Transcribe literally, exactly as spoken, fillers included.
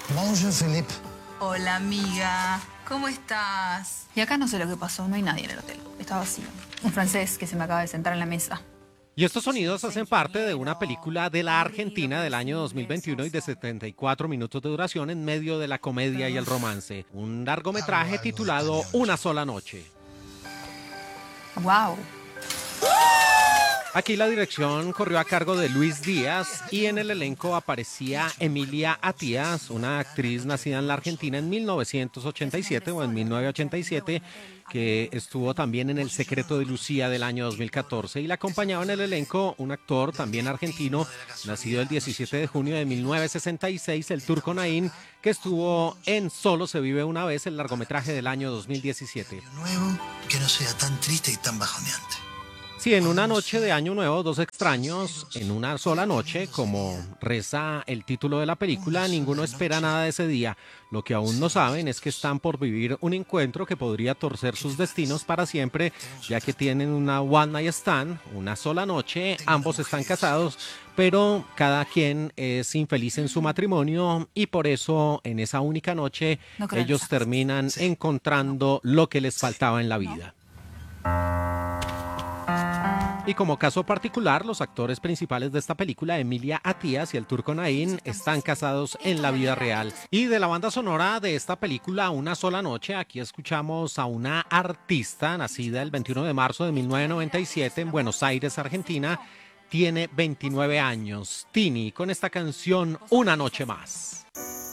Bonjour, Philippe. Hola, amiga. ¿Cómo estás? Y acá no sé lo que pasó, no hay nadie en el hotel. Está vacío. Un francés que se me acaba de sentar en la mesa. Y estos sonidos hacen parte de una película de la Argentina del año dos mil veintiuno y de setenta y cuatro minutos de duración en medio de la comedia y el romance. Un largometraje titulado Una sola noche. ¡Wow! Aquí la dirección corrió a cargo de Luis Díaz y en el elenco aparecía Emilia Attias, una actriz nacida en la Argentina en mil novecientos ochenta y siete o en mil novecientos ochenta y siete, que estuvo también en El secreto de Lucía del año dos mil catorce, y la acompañaba en el elenco un actor también argentino, nacido el diecisiete de junio de mil novecientos sesenta y seis, el Turco Naín, que estuvo en Solo se vive una vez, el largometraje del año dos mil diecisiete. Nuevo que no sea tan triste y tan bajoneante. Sí, en una noche de Año Nuevo, dos extraños, en una sola noche, como reza el título de la película, ninguno espera nada de ese día. Lo que aún no saben es que están por vivir un encuentro que podría torcer sus destinos para siempre, ya que tienen una one night stand, una sola noche, ambos están casados, pero cada quien es infeliz en su matrimonio y por eso en esa única noche No creo en ellos esas. terminan encontrando lo que les faltaba en la vida. Y como caso particular, los actores principales de esta película, Emilia Attias y el Turco Naín, están casados en la vida real. Y de la banda sonora de esta película, Una sola noche, aquí escuchamos a una artista nacida el veintiuno de marzo de mil novecientos noventa y siete en Buenos Aires, Argentina. Tiene veintinueve años, Tini, con esta canción Una noche más.